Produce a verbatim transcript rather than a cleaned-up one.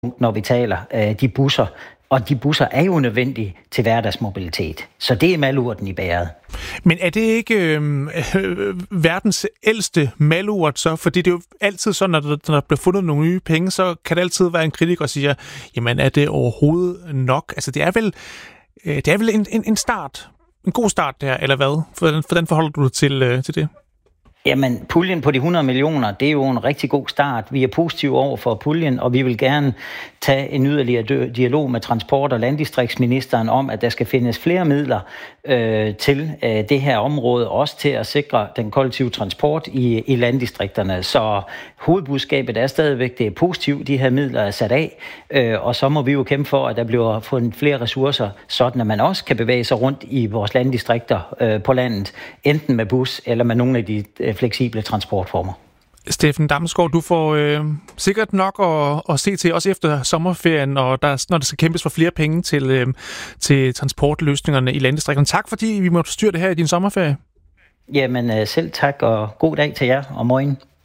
når vi taler øh, de busser. Og de busser er jo nødvendige til hverdagsmobilitet. Så det er malurten i bæret. Men er det ikke øh, øh, verdens ældste malurt så? Fordi det er jo altid sådan, at når der bliver fundet nogle nye penge, så kan det altid være en kritiker, der siger, jamen er det overhovedet nok? Altså det er vel, øh, det er vel en, en, en start, en god start der, eller hvad? Hvordan, hvordan forholder du dig til, øh, til det? Jamen, puljen på de hundrede millioner, det er jo en rigtig god start. Vi er positive over for puljen, og vi vil gerne tage en yderligere dialog med transport- og landdistriktsministeren om, at der skal findes flere midler øh, til øh, det her område, også til at sikre den kollektive transport i, i landdistrikterne. Så hovedbudskabet er stadigvæk, det er positivt, de her midler er sat af, øh, og så må vi jo kæmpe for, at der bliver fundet flere ressourcer, sådan at man også kan bevæge sig rundt i vores landdistrikter øh, på landet, enten med bus eller med nogle af de øh, fleksible transportformer. Steffen Damsgaard, du får øh, sikkert nok at, at se til, også efter sommerferien, og der, når der skal kæmpes for flere penge til, øh, til transportløsningerne i landdistrikterne. Tak, fordi vi måtte styre det her i din sommerferie. Jamen selv tak, og god dag til jer og morgen.